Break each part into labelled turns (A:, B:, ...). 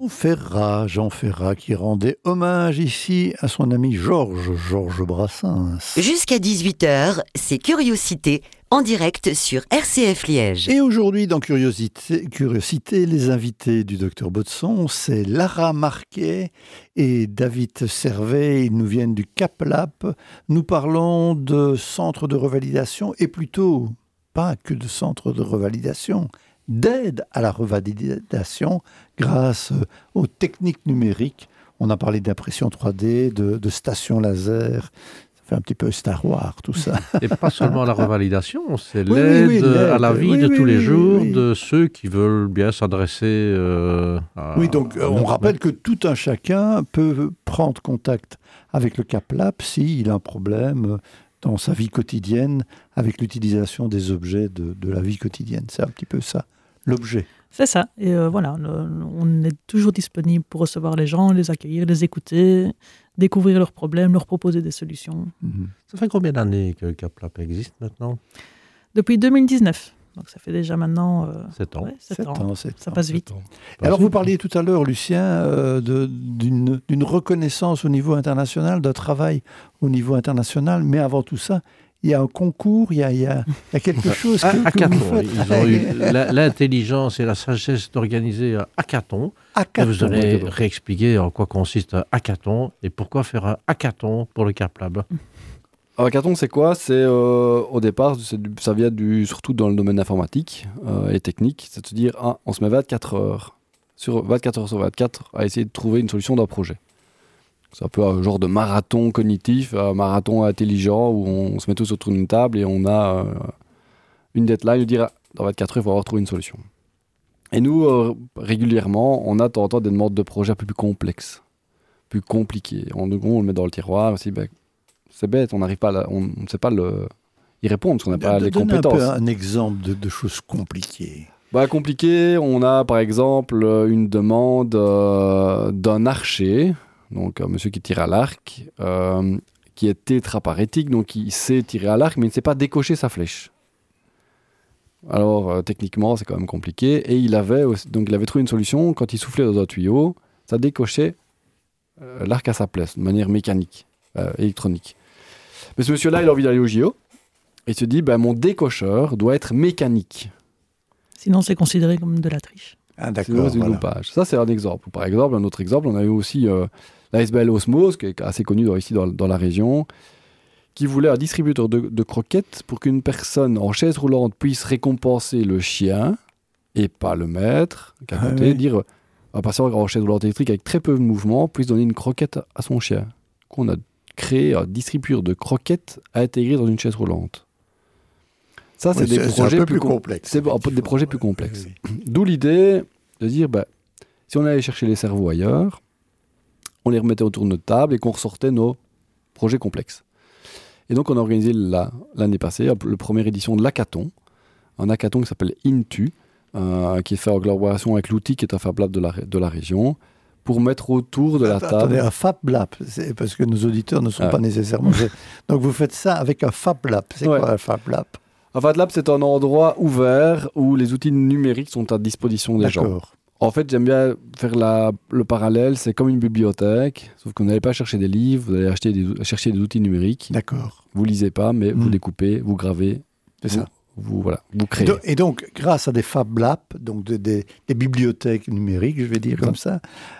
A: Jean Ferrat, qui rendait hommage ici à son ami Georges Brassens.
B: Jusqu'à 18h, c'est Curiosité, en direct sur RCF Liège.
A: Et aujourd'hui, dans Curiosité, les invités du Dr Baudson, c'est Lara Marquet et David Servet. Ils nous viennent du CapLab. Nous parlons de centres de revalidation et plutôt pas que de centres de revalidation, d'aide à la revalidation grâce aux techniques numériques. On a parlé d'impression 3D, de stations laser. Ça fait un petit peu Star Wars, tout ça.
C: Et pas seulement la revalidation, c'est l'aide à la vie de tous les jours de ceux qui veulent bien s'adresser à...
A: Oui, donc on rappelle que tout un chacun peut prendre contact avec le CapLab s'il a un problème dans sa vie quotidienne avec l'utilisation des objets de la vie quotidienne. C'est un petit peu ça, l'objet.
D: C'est ça. Et voilà, on est toujours disponible pour recevoir les gens, les accueillir, les écouter, découvrir leurs problèmes, leur proposer des solutions.
A: Mm-hmm.
C: Ça fait combien d'années que CapLab existe maintenant ?
D: Depuis 2019. Donc ça fait déjà maintenant
C: 7 ans.
D: Ouais, 7 ans. Ça passe vite.
A: Alors vous parliez tout à l'heure, Lucien, d'une reconnaissance au niveau international, d'un travail au niveau international, mais avant tout ça, il y a un concours, il y a quelque chose que vous faites.
C: Ils ont eu l'intelligence et la sagesse d'organiser un hackathon. Et vous allez réexpliquer en quoi consiste un hackathon et pourquoi faire un hackathon pour le CapLab.
E: Un hackathon, c'est quoi ? C'est au départ, ça vient surtout dans le domaine informatique et technique. C'est de se dire, on se met 24 heures sur 24 à essayer de trouver une solution d'un projet. C'est un peu un genre de marathon cognitif, un marathon intelligent où on se met tous autour d'une table et on a une deadline de dire dans 24 heures, il faut avoir trouvé une solution. Et nous, régulièrement, on a de temps en temps des demandes de projets un peu plus complexes, plus compliqués. On le met dans le tiroir, on se dit, c'est bête, on n'arrive pas on ne sait pas y répondre parce qu'on n'a pas les compétences.
A: Donne un exemple de choses compliquées.
E: Compliqué, on a par exemple une demande d'un archer, donc un monsieur qui tire à l'arc, qui est tétraparétique, donc il sait tirer à l'arc, mais il ne sait pas décocher sa flèche. Alors techniquement, c'est quand même compliqué. Et il avait trouvé une solution, quand il soufflait dans un tuyau, ça décochait l'arc à sa place, de manière mécanique, électronique. Mais ce monsieur-là, il a envie d'aller au JO, et il se dit, mon décocheur doit être mécanique.
D: Sinon, c'est considéré comme de la triche.
A: Ah, d'accord.
E: C'est une loupage. Ça, c'est un exemple. Par exemple, un autre exemple, on a eu aussi l'ASBL Osmose, qui est assez connu ici dans la région, qui voulait un distributeur de croquettes pour qu'une personne en chaise roulante puisse récompenser le chien, et pas le maître, qu'à côté, dire un patient en chaise roulante électrique avec très peu de mouvement puisse donner une croquette à son chien. On a créé un distributeur de croquettes à intégrer dans une chaise roulante. Ça, c'est des projets plus complexes. C'est des projets plus complexes. D'où l'idée de dire, si on allait chercher les cerveaux ailleurs, on les remettait autour de notre table et qu'on ressortait nos projets complexes. Et donc, on a organisé l'année passée la première édition de l'hackathon, un hackathon qui s'appelle Intu, qui est fait en collaboration avec l'outil qui est un Fab Lab de la région, pour mettre autour de la table...
A: Attendez, un Fab Lab, c'est parce que nos auditeurs ne sont pas nécessairement... Donc, vous faites ça avec un Fab Lab. C'est quoi un Fab Lab ?
E: Un Fab Lab, c'est un endroit ouvert où les outils numériques sont à disposition des gens. En fait, j'aime bien faire le parallèle, c'est comme une bibliothèque, sauf que vous n'allez pas chercher des livres, vous allez chercher des outils numériques.
A: D'accord.
E: Vous lisez pas, mais vous découpez, vous gravez.
A: C'est ça.
E: Vous créez.
A: Et donc, grâce à des Fab Labs, donc des bibliothèques numériques, je vais dire comme ça,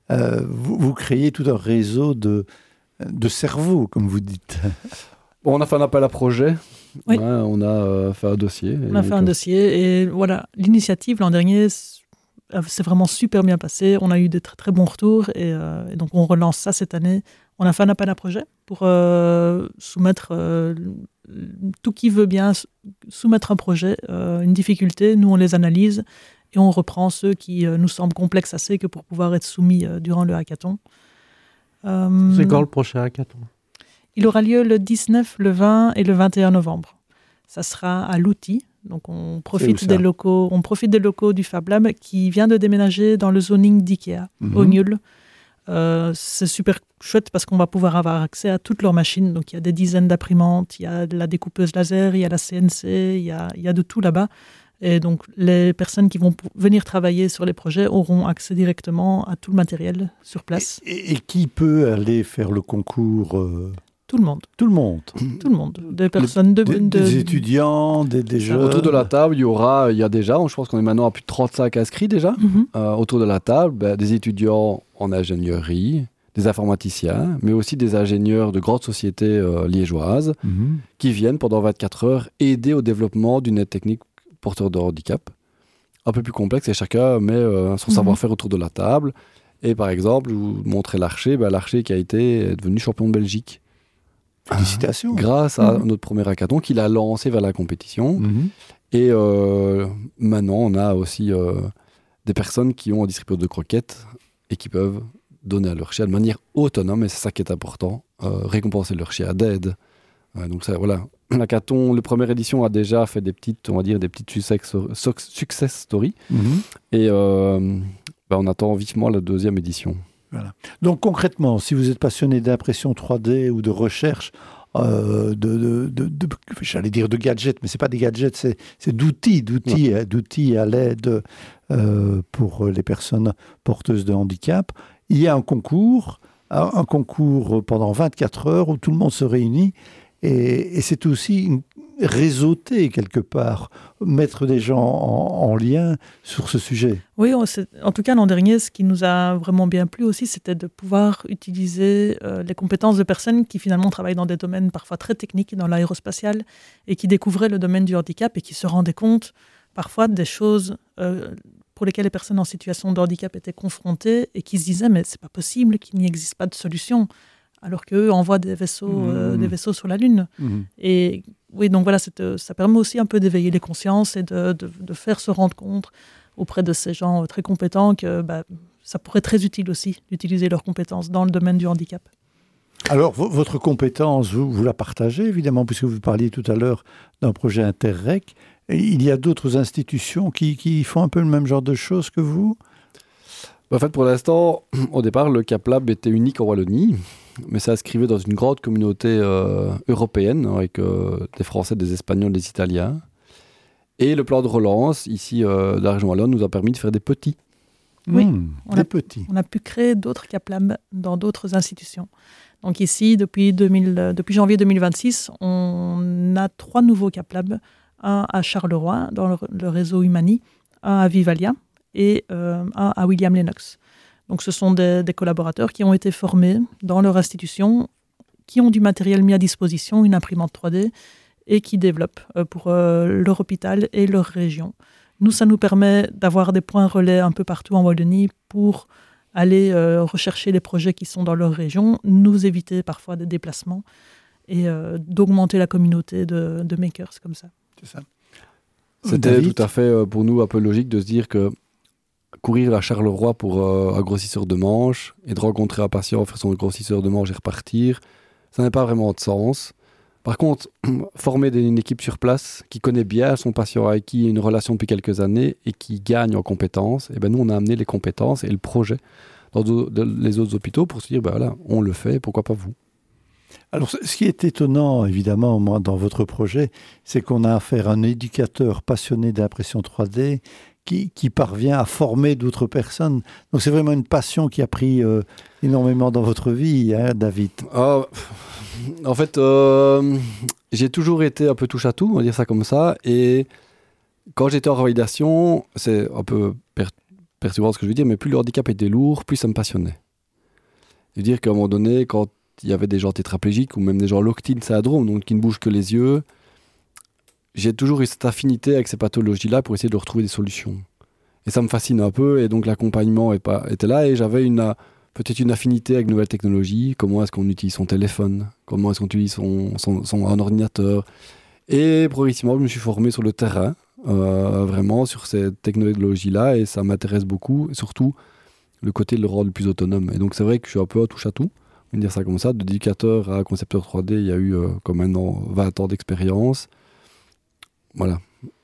A: vous créez tout un réseau de cerveaux, comme vous dites.
E: On a fait un appel à projet.
D: Oui.
E: On a fait un dossier.
D: On a fait un dossier et voilà, l'initiative l'an dernier c'est vraiment super bien passé. On a eu de très, très bons retours et donc on relance ça cette année. On a fait un appel à projet pour soumettre tout qui veut bien soumettre un projet, une difficulté. Nous, on les analyse et on reprend ceux qui nous semblent complexes assez que pour pouvoir être soumis durant le hackathon.
C: C'est quand le prochain hackathon ?
D: Il aura lieu le 19, le 20 et le 21 novembre. Ça sera à l'outil. Donc on profite des locaux du Fab Lab qui vient de déménager dans le zoning d'IKEA, au Nul. C'est super chouette parce qu'on va pouvoir avoir accès à toutes leurs machines. Donc il y a des dizaines d'imprimantes, il y a de la découpeuse laser, il y a la CNC, il y a de tout là-bas. Et donc, les personnes qui vont venir travailler sur les projets auront accès directement à tout le matériel sur place.
A: Et qui peut aller faire le concours
D: Tout le monde.
A: Tout le monde.
D: Tout le monde. Des personnes
A: des étudiants, des jeunes.
E: Autour de la table, il y a déjà, je pense qu'on est maintenant à plus de 35 inscrits déjà. Autour de la table, des étudiants en ingénierie, des informaticiens, mais aussi des ingénieurs de grandes sociétés liégeoises qui viennent pendant 24 heures aider au développement d'une aide technique porteur de handicap. Un peu plus complexe et chacun met son savoir-faire autour de la table. Et par exemple, vous montrez l'archer, l'archer qui est devenu champion de Belgique.
A: Félicitations.
E: Grâce à notre premier hackathon qu'il a lancé vers la compétition. Et maintenant, on a aussi des personnes qui ont un distributeur de croquettes et qui peuvent donner à leur chien de manière autonome, et c'est ça qui est important, récompenser leur chien d'aide. Donc ça, voilà. L'hackathon, la première édition a déjà fait des petites success stories. Et on attend vivement la deuxième édition.
A: Voilà. Donc concrètement, si vous êtes passionné d'impression 3D ou de recherche, j'allais dire de gadgets, mais c'est pas des gadgets, c'est d'outils à l'aide pour les personnes porteuses de handicap, il y a un concours pendant 24 heures où tout le monde se réunit. Et c'est aussi réseauter quelque part, mettre des gens en lien sur ce sujet.
D: Oui, en tout cas l'an dernier, ce qui nous a vraiment bien plu aussi, c'était de pouvoir utiliser les compétences de personnes qui finalement travaillent dans des domaines parfois très techniques, dans l'aérospatial, et qui découvraient le domaine du handicap et qui se rendaient compte parfois des choses pour lesquelles les personnes en situation de handicap étaient confrontées et qui se disaient « mais c'est pas possible qu'il n'y existe pas de solution ». Alors qu'eux envoient des vaisseaux sur la Lune. Et oui, donc voilà, ça permet aussi un peu d'éveiller les consciences et de faire se rendre compte auprès de ces gens très compétents que ça pourrait être très utile aussi d'utiliser leurs compétences dans le domaine du handicap.
A: Alors, votre compétence, vous la partagez évidemment, puisque vous parliez tout à l'heure d'un projet Interreg. Il y a d'autres institutions qui font un peu le même genre de choses que vous ?
E: En fait, pour l'instant, au départ, le CapLab était unique en Wallonie, mais ça s'inscrivait dans une grande communauté européenne, avec des Français, des Espagnols, des Italiens. Et le plan de relance, ici, de la région Wallonne, nous a permis de faire des petits.
D: Oui,
A: petits.
D: On a pu créer d'autres CapLab dans d'autres institutions. Donc ici, depuis janvier 2026, on a 3 nouveaux CapLab. Un à Charleroi, dans le réseau Humani, un à Vivalia, et un à William Lennox. Donc ce sont des collaborateurs qui ont été formés dans leur institution, qui ont du matériel mis à disposition, une imprimante 3D, et qui développent pour leur hôpital et leur région. Nous, ça nous permet d'avoir des points relais un peu partout en Wallonie pour aller rechercher les projets qui sont dans leur région, nous éviter parfois des déplacements et d'augmenter la communauté de makers comme ça.
A: C'est ça.
E: C'était tout à fait pour nous un peu logique de se dire que courir à Charleroi pour un grossisseur de manches et de rencontrer un patient, faire son grossisseur de manches et repartir, ça n'a pas vraiment de sens. Par contre, former une équipe sur place qui connaît bien son patient, avec qui il y a une relation depuis quelques années et qui gagne en compétences, et nous on a amené les compétences et le projet dans les autres hôpitaux pour se dire voilà, on le fait, pourquoi pas vous.
A: Alors, ce qui est étonnant, évidemment, moi, dans votre projet, c'est qu'on a affaire à un éducateur passionné d'impression 3D qui parvient à former d'autres personnes. Donc, c'est vraiment une passion qui a pris énormément dans votre vie, hein, David.
E: En fait, j'ai toujours été un peu touche-à-tout, on va dire ça comme ça. Et quand j'étais en revalidation, c'est un peu perturbant ce que je veux dire, mais plus le handicap était lourd, plus ça me passionnait. C'est-à-dire qu'à un moment donné, quand il y avait des gens tétraplégiques ou même des gens locked-in syndrome, donc qui ne bougent que les yeux, j'ai toujours eu cette affinité avec ces pathologies-là pour essayer de retrouver des solutions. Et ça me fascine un peu, et donc l'accompagnement était là, et j'avais peut-être une affinité avec de nouvelles technologies, comment est-ce qu'on utilise son téléphone, comment est-ce qu'on utilise un ordinateur. Et progressivement, je me suis formé sur le terrain, vraiment sur ces technologies-là, et ça m'intéresse beaucoup, surtout le côté de le rendre plus autonome. Et donc c'est vrai que je suis un peu à touche-à-tout, on va dire ça comme ça, d'éducateur à concepteur 3D, il y a eu comme maintenant 20 ans d'expérience. Voilà.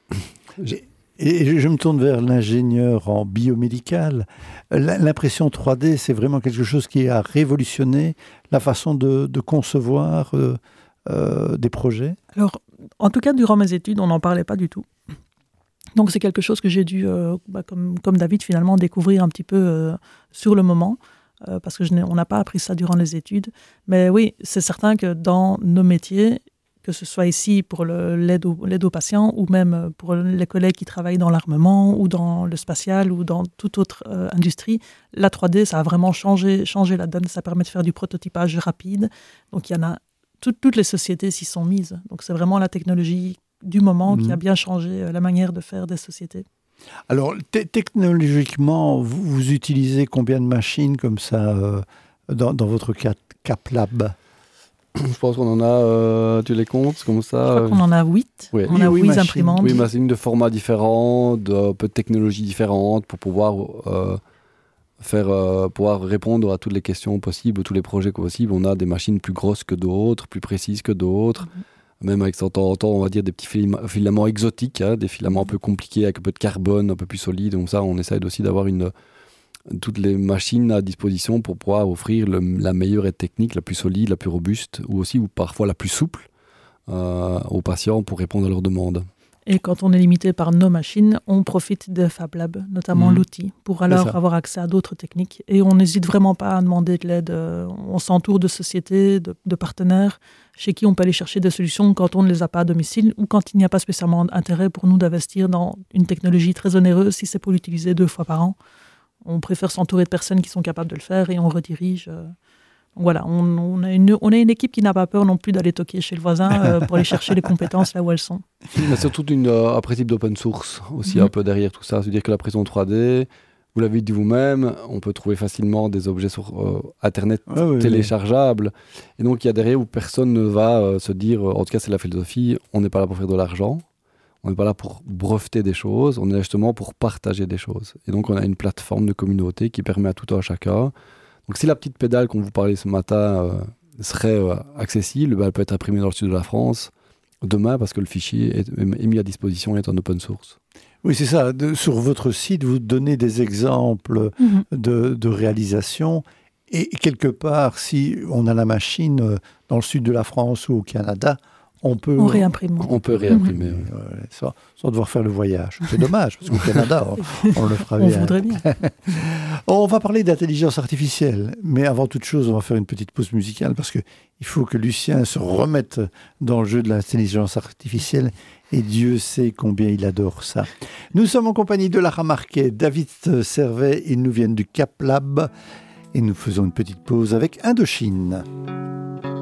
A: Et je me tourne vers l'ingénieur en biomédical. L'impression 3D, c'est vraiment quelque chose qui a révolutionné la façon de concevoir des projets.
D: Alors, en tout cas, durant mes études, on n'en parlait pas du tout. Donc c'est quelque chose que j'ai dû, comme David finalement, découvrir un petit peu sur le moment, parce qu'on n'a pas appris ça durant les études. Mais oui, c'est certain que dans nos métiers, que ce soit ici pour l'aide aux patients ou même pour les collègues qui travaillent dans l'armement ou dans le spatial ou dans toute autre industrie, la 3D, ça a vraiment changé la donne. Ça permet de faire du prototypage rapide. Donc, il y en a toutes les sociétés s'y sont mises. Donc, c'est vraiment la technologie du moment qui a bien changé la manière de faire des sociétés.
A: Alors, technologiquement, vous utilisez combien de machines comme ça dans votre CapLab ?
E: Je pense qu'on en a, tu les comptes comme ça?
D: Je crois qu'on en a 8.
E: Oui.
D: On a 8 imprimantes.
E: Oui, machines de formats différents, de peu de technologies différentes pour pouvoir pouvoir répondre à toutes les questions possibles, tous les projets possibles. On a des machines plus grosses que d'autres, plus précises que d'autres. Même avec de temps en temps, on va dire des petits filaments exotiques, des filaments un peu compliqués avec un peu de carbone, un peu plus solide. Donc ça, on essaie aussi d'avoir toutes les machines à disposition pour pouvoir offrir la meilleure aide technique, la plus solide, la plus robuste, ou parfois la plus souple aux patients pour répondre à leurs demandes.
D: Et quand on est limité par nos machines, on profite de Fab Lab, notamment l'outil, pour alors avoir accès à d'autres techniques. Et on n'hésite vraiment pas à demander de l'aide. On s'entoure de sociétés, de partenaires, chez qui on peut aller chercher des solutions quand on ne les a pas à domicile ou quand il n'y a pas spécialement intérêt pour nous d'investir dans une technologie très onéreuse si c'est pour l'utiliser 2 fois par an. On préfère s'entourer de personnes qui sont capables de le faire et on redirige. Voilà, on a une équipe qui n'a pas peur non plus d'aller toquer chez le voisin pour aller chercher les compétences là où elles sont.
E: Mais surtout un principe d'open source aussi un peu derrière tout ça. C'est-à-dire que la pression 3D, vous l'avez dit vous-même, on peut trouver facilement des objets sur Internet téléchargeables. Et donc il y a derrière où personne ne va se dire, en tout cas c'est la philosophie, on n'est pas là pour faire de l'argent. On n'est pas là pour breveter des choses, on est là justement pour partager des choses. Et donc, on a une plateforme de communauté qui permet à tout un chacun. Donc, si la petite pédale qu'on vous parlait ce matin serait accessible, elle peut être imprimée dans le sud de la France demain parce que le fichier est mis à disposition et est en open source.
A: Oui, c'est ça. Sur votre site, vous donnez des exemples de réalisation. Et quelque part, si on a la machine dans le sud de la France ou au Canada, on
D: réimprime.
E: On peut réimprimer.
A: Sans devoir faire le voyage. C'est dommage, parce qu'au Canada, on le fera bien.
D: On voudrait bien.
A: On va parler d'intelligence artificielle, mais avant toute chose, on va faire une petite pause musicale, parce qu'il faut que Lucien se remette dans le jeu de l'intelligence artificielle, et Dieu sait combien il adore ça. Nous sommes en compagnie de Lara Marquet, David Servet, ils nous viennent du CapLab, et nous faisons une petite pause avec Indochine.